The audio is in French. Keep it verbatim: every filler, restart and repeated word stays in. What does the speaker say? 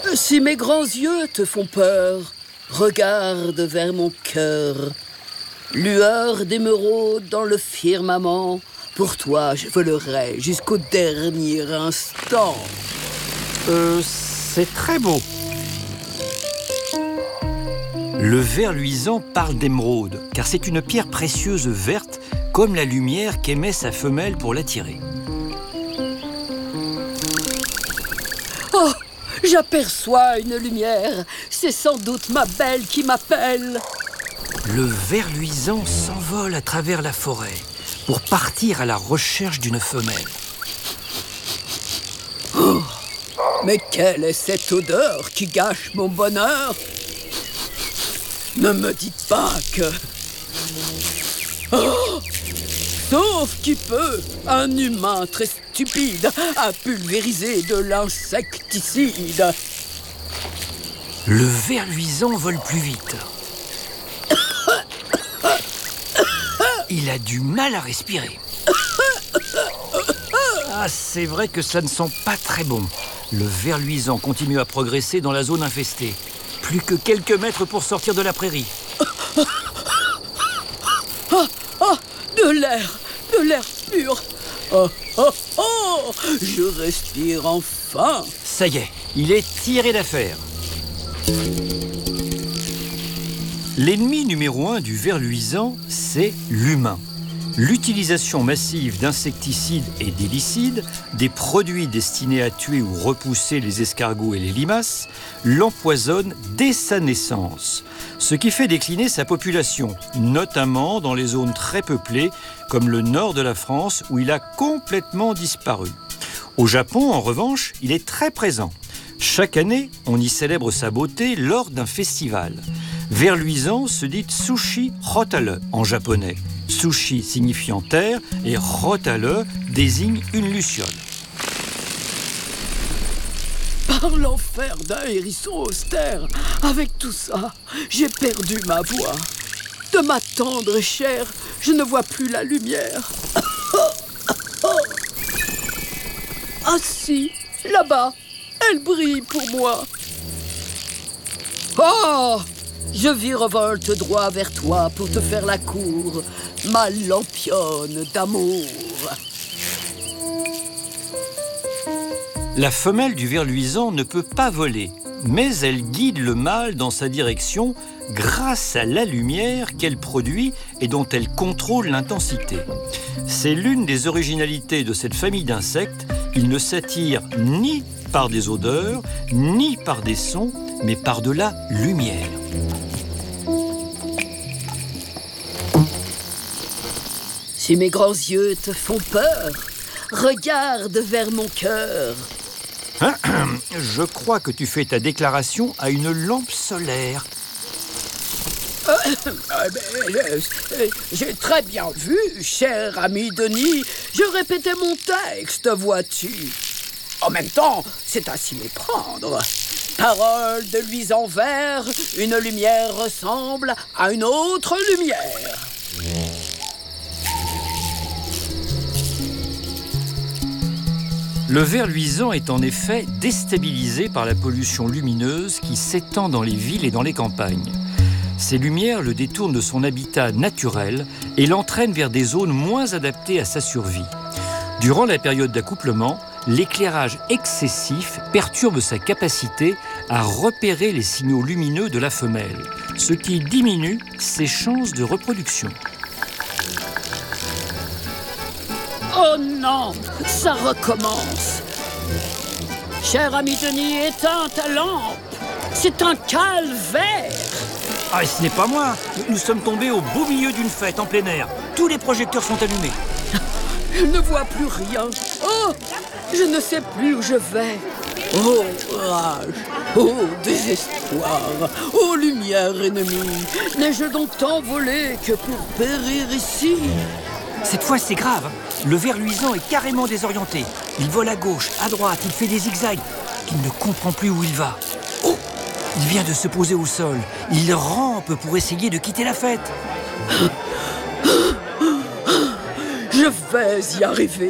Si mes grands yeux te font peur, regarde vers mon cœur. Lueur d'émeraude dans le firmament, pour toi je volerai jusqu'au dernier instant. Euh, c'est très beau. Le ver luisant parle d'émeraude, car c'est une pierre précieuse verte, comme la lumière qu'émet sa femelle pour l'attirer. Oh, j'aperçois une lumière. C'est sans doute ma belle qui m'appelle. Le ver luisant s'envole à travers la forêt pour partir à la recherche d'une femelle. Oh, mais quelle est cette odeur qui gâche mon bonheur? Ne me dites pas que... Oh, sauf qui peut, un humain très stupide a pulvérisé de l'insecticide. Le ver luisant vole plus vite. Il a du mal à respirer. Ah, c'est vrai que ça ne sent pas très bon. Le ver luisant continue à progresser dans la zone infestée. Plus que quelques mètres pour sortir de la prairie. Ah, ah, de l'air, de l'air pur. Oh, oh, oh, je respire enfin. Ça y est, il est tiré d'affaire. L'ennemi numéro un du ver luisant, c'est l'humain. L'utilisation massive d'insecticides et d'hérbicides, des produits destinés à tuer ou repousser les escargots et les limaces, l'empoisonne dès sa naissance, ce qui fait décliner sa population, notamment dans les zones très peuplées, comme le nord de la France, où il a complètement disparu. Au Japon, en revanche, il est très présent. Chaque année, on y célèbre sa beauté lors d'un festival. Ver luisant se dit Tsushi Hotale en japonais. Sushi signifiant terre et Rotale désigne une luciole. Par l'enfer d'un hérisson austère, avec tout ça, j'ai perdu ma voix. De ma tendre chair, je ne vois plus la lumière. Ah si, là-bas, elle brille pour moi. Oh! Je virevolte droit vers toi pour te faire la cour, ma lampione d'amour. La femelle du ver luisant ne peut pas voler, mais elle guide le mâle dans sa direction grâce à la lumière qu'elle produit et dont elle contrôle l'intensité. C'est l'une des originalités de cette famille d'insectes. Ils ne s'attirent ni par des odeurs, ni par des sons, mais par de la lumière. Si mes grands yeux te font peur, regarde vers mon cœur. Je crois que tu fais ta déclaration à une lampe solaire. Euh, euh, euh, j'ai très bien vu, cher ami Denis. Je répétais mon texte, vois-tu. En même temps, c'est à s'y méprendre. Parole de luisant vert, une lumière ressemble à une autre lumière. Le ver luisant est en effet déstabilisé par la pollution lumineuse qui s'étend dans les villes et dans les campagnes. Ces lumières le détournent de son habitat naturel et l'entraînent vers des zones moins adaptées à sa survie. Durant la période d'accouplement, l'éclairage excessif perturbe sa capacité à repérer les signaux lumineux de la femelle, ce qui diminue ses chances de reproduction. Oh non, ça recommence. Cher ami Denis, éteins ta lampe. C'est un calvaire. Ah, ce n'est pas moi. Nous sommes tombés au beau milieu d'une fête en plein air. Tous les projecteurs sont allumés. Je ne vois plus rien. Oh, je ne sais plus où je vais. Oh, rage. Oh, désespoir. Oh, lumière ennemie. N'ai-je donc tant volé que pour périr ici? Cette fois, c'est grave. Le ver luisant est carrément désorienté. Il vole à gauche, à droite, il fait des zigzags. Il ne comprend plus où il va. Oh! Il vient de se poser au sol. Il rampe pour essayer de quitter la fête. Je vais y arriver.